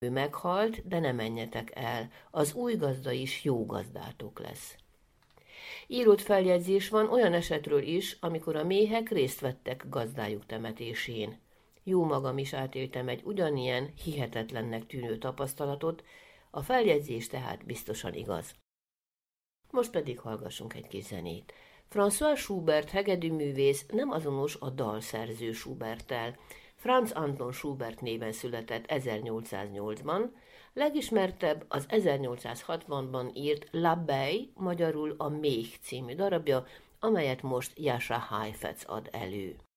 Ő meghalt, de ne menjetek el, az új gazda is jó gazdátok lesz. Írott feljegyzés van olyan esetről is, amikor a méhek részt vettek gazdájuk temetésén. Jó magam is átéltem egy ugyanilyen hihetetlennek tűnő tapasztalatot, a feljegyzés tehát biztosan igaz. Most pedig hallgassunk egy kis zenét. François Schubert hegedűművész nem azonos a dalszerző Schuberttel. Franz Anton Schubert néven született 1808-ban, legismertebb az 1860-ban írt L'Abeille, magyarul a Méh című darabja, amelyet most Jascha Heifetz ad elő.